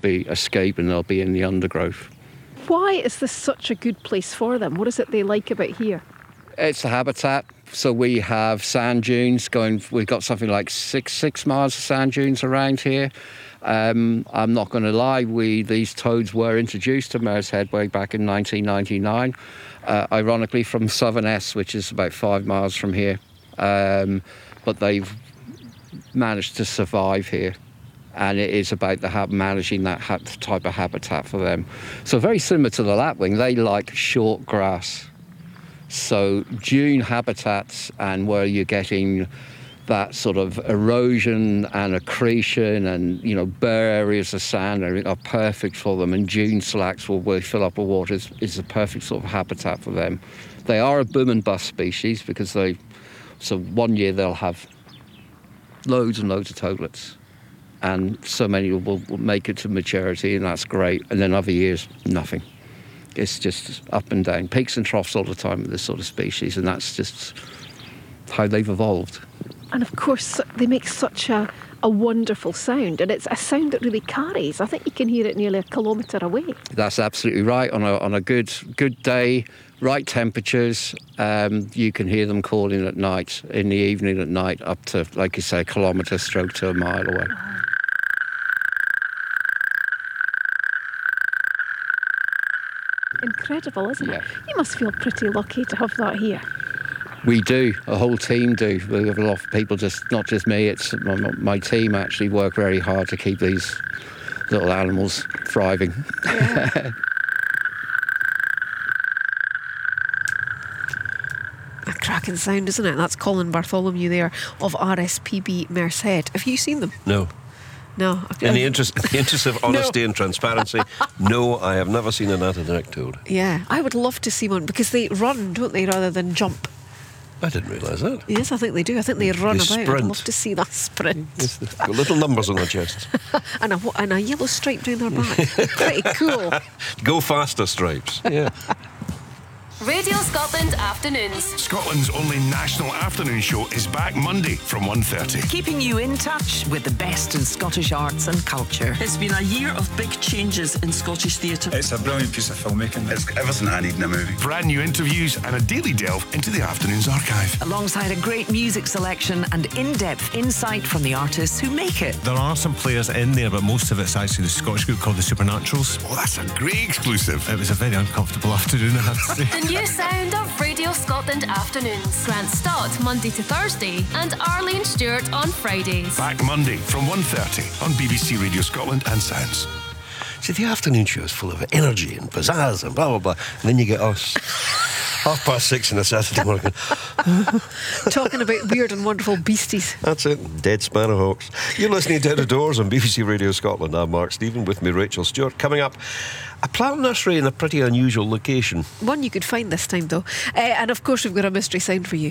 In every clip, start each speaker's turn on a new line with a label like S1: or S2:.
S1: be escaping, they'll be in the undergrowth.
S2: Why is this such a good place for them? What is it they like about here?
S1: It's the habitat. So we have sand dunes going. We've got something like six miles of sand dunes around here. I'm not going to lie. These toads were introduced to Mare's Head way back in 1999. Ironically, from Southern S, which is about 5 miles from here. But they've managed to survive here. And it is about managing that type of habitat for them. So very similar to the lapwing, they like short grass. So dune habitats, and where you're getting that sort of erosion and accretion and, bare areas of sand are perfect for them. And dune slacks will fill up with water is the perfect sort of habitat for them. They are a boom and bust species because so 1 year they'll have loads and loads of toadlets. And so many will make it to maturity, and that's great. And then other years, nothing. It's just up and down, peaks and troughs all the time with this sort of species, and that's just how they've evolved.
S2: And of course, they make such a wonderful sound, and it's a sound that really carries. I think you can hear it nearly a kilometre away.
S1: That's absolutely right. On a good day, right temperatures, you can hear them calling at night, in the evening at night, up to, like you say, a kilometre stroke to a mile away.
S2: Incredible, isn't it?
S1: Yeah.
S2: You must feel pretty lucky to have that here.
S1: We do. A whole team do. We have a lot of people, not just me. It's my team actually work very hard to keep these little animals thriving.
S2: Yeah.
S3: A cracking sound, isn't it? That's Colin Bartholomew there of RSPB Mare's Head. Have you seen them?
S4: No.
S3: No.
S4: In the interest of honesty and transparency, no, I have never seen an atodinic toad.
S3: Yeah, I would love to see one because they run, don't they, rather than jump?
S4: I didn't realise that.
S3: Yes, I think they do. I think they run about.
S4: sprint.
S3: I'd love to see that sprint.
S4: Yes, they've got little numbers on their chests.
S3: and a yellow stripe down their back. Pretty cool.
S4: Go faster stripes. Yeah.
S5: Radio Scotland Afternoons.
S6: Scotland's only national afternoon show is back Monday from 1:30.
S7: Keeping you in touch with the best in Scottish arts and culture.
S8: It's been a year of big changes in Scottish theatre.
S9: It's a brilliant piece of filmmaking. It's everything I need in a movie.
S6: Brand new interviews and a daily delve into the afternoon's archive.
S7: Alongside a great music selection and in-depth insight from the artists who make it.
S10: There are some players in there, but most of it's actually the Scottish group called the Supernaturals.
S6: Well, that's a great exclusive.
S10: It was a very uncomfortable afternoon, I have to say.
S5: The new sound of Radio Scotland Afternoons. Grant Stott, Monday to Thursday, and Arlene Stewart on Fridays.
S6: Back Monday from 1:30 on BBC Radio Scotland and Sounds.
S4: See, the afternoon show is full of energy and pizzazz and blah, blah, blah. And then you get us 6:30 on a Saturday morning.
S3: Talking about weird and wonderful beasties.
S4: That's it, dead sparrowhawks. You're listening to Out of Doors on BBC Radio Scotland. I'm Mark Stephen, with me Rachel Stewart. Coming up, a plant nursery in a pretty unusual location.
S3: One you could find this time, though. And of course, we've got a mystery sound for you.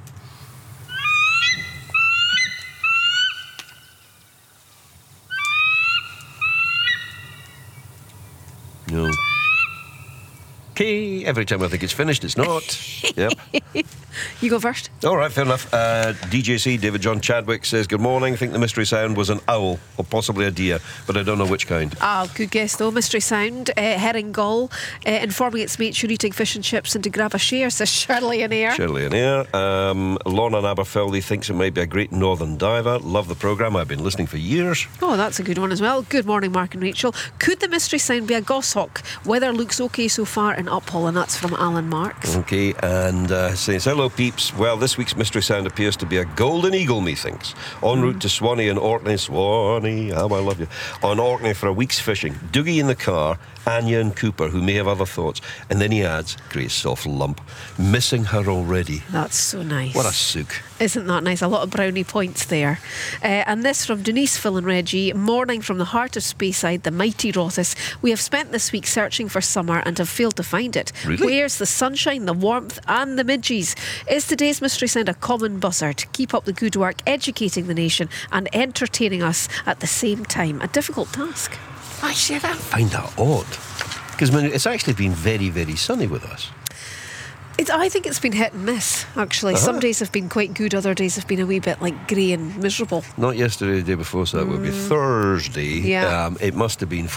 S4: No. Okay, every time I think it's finished, it's not. Yep.
S3: You go first.
S4: All right, fair enough. DJC, David John Chadwick, says, good morning. I think the mystery sound was an owl, or possibly a deer, but I don't know which kind.
S3: Good guess, though. Mystery sound. Herring gull, informing its mates you're eating fish and chips and to grab a share, says Shirley in Ayr.
S4: Shirley in Ayr. Lorna in Aberfeldy thinks it might be a great northern diver. Love the programme. I've been listening for years.
S3: Oh, that's a good one as well. Good morning, Mark and Rachel. Could the mystery sound be a goshawk? Weather looks okay so far in Uphall, and that's from Alan Marks.
S4: Okay, and says, hello peeps. Well, this week's mystery sound appears to be a golden eagle, methinks. En route to Swanee and Orkney. Swanee, how I love you. On Orkney for a week's fishing. Dougie in the car, Anya and Cooper, who may have other thoughts. And then he adds, great soft lump, missing her already.
S3: That's so nice.
S4: What a sook.
S3: Isn't that nice? A lot of brownie points there. And this from Denise, Phil and Reggie. Morning from the heart of Speyside, the mighty Rothes. We have spent this week searching for summer and have failed to find it.
S4: Really?
S3: Where's the sunshine, the warmth and the midges? Is today's mystery sound a common buzzard? Keep up the good work, educating the nation and entertaining us at the same time. A difficult task.
S4: Actually, I find that odd. Because it's actually been very, very sunny with us.
S3: I think it's been hit and miss, actually. Some days have been quite good, other days have been a wee bit like grey and miserable.
S4: Not yesterday, the day before, so that would be Thursday.
S3: Yeah.
S4: It must have been